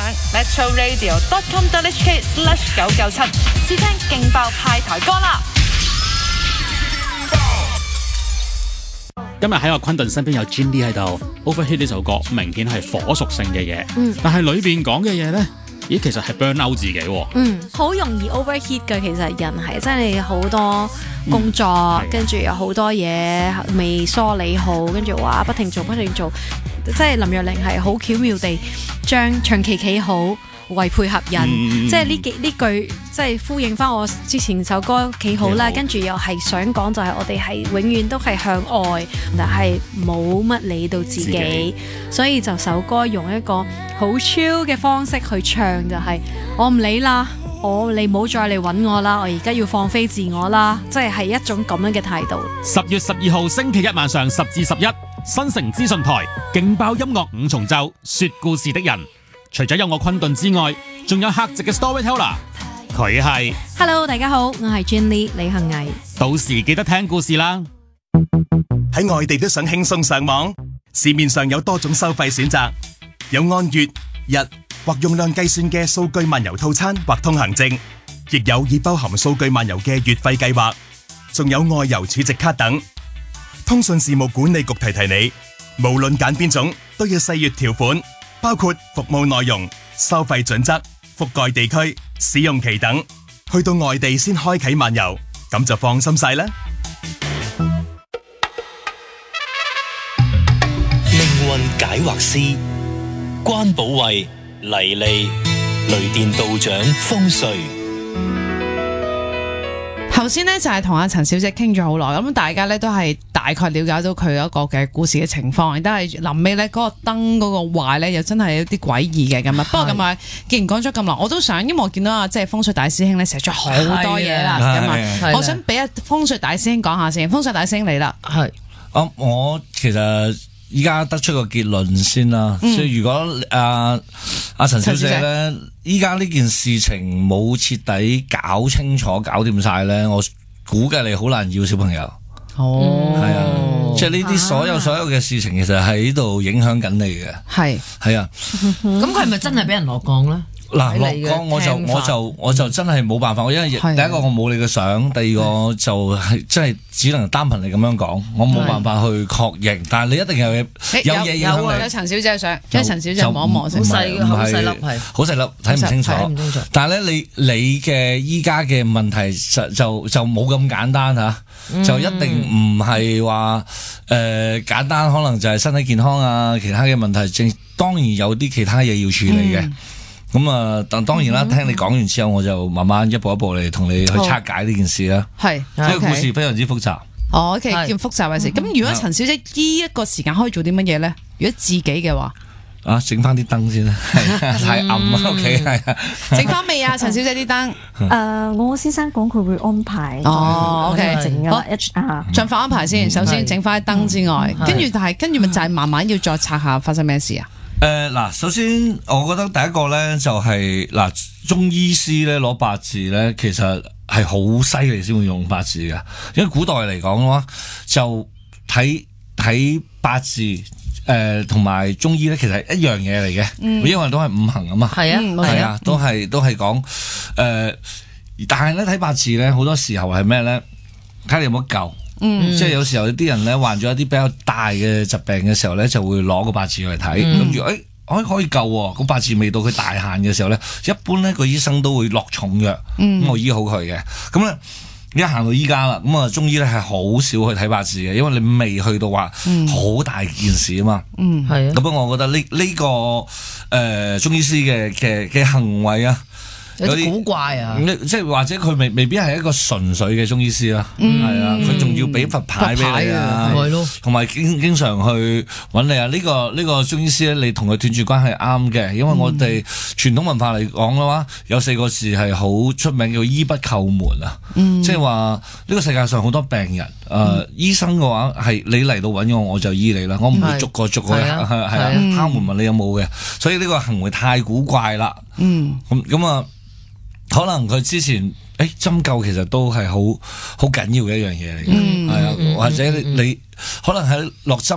上 metroradio.com.hk/997試聽勁爆派台歌啦！ 今日喺我昆頓身邊有 Gin Lee 喺度 ，Overheat 呢首歌明顯係火屬性嘅嘢，但係裏邊講嘅嘢咧，咦其實係 burn out 自己喎。 好容易 overheat 嘅，其實人係真係好多工作，跟住有好多嘢未梳理好，跟住話不停做，即係林若寧係好巧妙地將長期企好。為配合人，即係呢句，即係呼應翻我之前首歌企好啦，跟住又係想講就係我哋係永遠都係向外，但係冇乜理到自己，所以就首歌用一個好 chill 嘅方式去唱，就係我唔理啦，你唔好再嚟揾我啦，我而家要放飛自我啦，即係一種咁樣嘅態度。 10月12號星期一晚上10至11，新城資訊台勁爆音樂5重奏，說故事的人。除咗有我昆頓之外，仲有客席嘅 storyteller， 佢係 Hello， 大家好，我係 Gin Lee 李幸倪。 到時記得聽故事啦。 喺外地都想輕鬆上網，市面上有多種收費選擇，有按月、日或用量計算嘅數據漫遊套餐或通行證，亦有已包含數據漫遊嘅月費計劃，仲有外遊儲值卡等。通訊事務管理局提你，無論揀邊種都要細閱條款，包括服務內容、收費準則、覆蓋地區、使用期等，去到外地先開啟漫遊，咁就放心晒啦。 命運解惑師關寶慧、黎莉、雷電道長方瑞。 頭先咧就係同阿陳小姐傾咗好耐，咁大家咧都係大概了解到佢一個嘅故事嘅情況，亦都係臨尾咧嗰個燈嗰個壞咧，又真係有啲詭異嘅咁啊。不過咁啊，既然講咗咁耐，我都想，因為我見到啊，即係風水大師兄咧寫咗好多嘢啦，咁啊，我想俾阿風水大師兄講下先。風水大師兄嚟啦， 係我其實依家得出個結論先啦。所以如果阿陳小姐咧，依家呢件事情冇徹底搞清楚、搞掂晒咧，我估計你好難要小朋友。係啊，即係呢啲所有嘅事情，其實喺度影響緊你嘅。係啊， 咁佢係咪真係俾人落降咧？ 嗱，落降我就真係冇辦法，因為第一個我冇你嘅相，第二個就係真係只能單憑你咁樣講，我冇辦法去確認。但係你一定有嘢影響你。 有陳小姐相，因為陳小姐望一望先， 好細粒係， 好細粒睇唔清楚。但係咧，你嘅依家嘅問題就冇咁簡單吓，就一定唔係話簡單，可能就係身體健康啊，其他嘅問題，當然有啲其他嘢要處理嘅。咁啊，但當然啦，聽你講完之後，我就慢慢一步一步嚟同你去拆解呢件事啦。係，所以故事非常之複雜。 OK，叫複雜嘅事。咁如果陳小姐呢一個時間可以做啲乜嘢咧？如果自己嘅話， 整翻啲燈先啦，太暗啊屋企係啊。 整翻未啊，陳小姐啲燈？ 我先生講佢會安排。 OK，好，盡快安排先。首先整翻啲燈之外，跟住咪就係慢慢要再拆下發生咩事啊？ 首先我覺得第一個咧就係中醫師咧攞八字咧，其實係好犀利先會用八字嘅，因為古代嚟講嘅話就睇八字同埋中醫咧，其實係一樣嘢嚟嘅，因為都係五行啊嘛，係啊，都係講但係咧睇八字咧好多時候係咩咧？睇你有冇救。即係有時候有啲人咧患咗一啲比較大嘅疾病嘅時候咧，就會攞個八字嚟睇，跟住可以救喎。個八字未到佢大限嘅時候咧，一般咧個醫生都會落重藥，咁我醫好佢嘅。咁咧一行到依家啦，咁啊中醫咧係好少去睇八字嘅，因為你未去到話好大件事啊嘛。係啊。咁我覺得呢個中醫師嘅行為啊， 有啲古怪啊！ 即係或者佢未必係一個純粹嘅中醫師啦，係啊，佢仲要俾佛牌俾你啊，同埋經常去揾你啊。呢個中醫師咧，你同佢斷絕關係啱嘅，因為我哋傳統文化嚟講嘅話，有4個字係好出名，叫醫不叩門啊。即係話呢個世界上好多病人，醫生嘅話係你嚟到揾我就醫你啦，我唔會逐個係啊敲門問你有冇嘅，所以呢個行為太古怪啦。咁啊。可能佢之前針灸其實都係好緊要嘅一樣嘢嚟嘅，係啊，或者你可能喺落針。